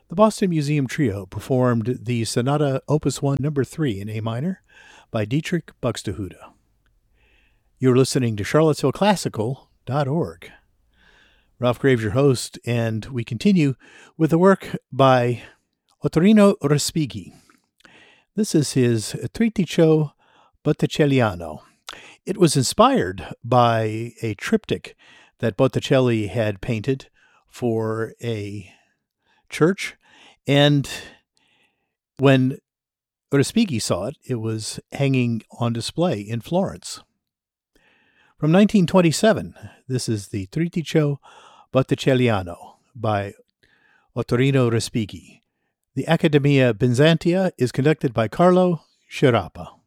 The Boston Museum Trio performed the Sonata Opus 1 No. 3 in A minor by Dietrich Buxtehude. You're listening to charlottesvilleclassical.org. Ralph Graves, your host, and we continue with the work by Ottorino Respighi. This is his Trittico Botticelliano. It was inspired by a triptych that Botticelli had painted for a church, and when Respighi saw it, it was hanging on display in Florence. From 1927, this is the Trittico Botticelliano by Ottorino Respighi. The Accademia Byzantia is conducted by Carlo Sciarappa.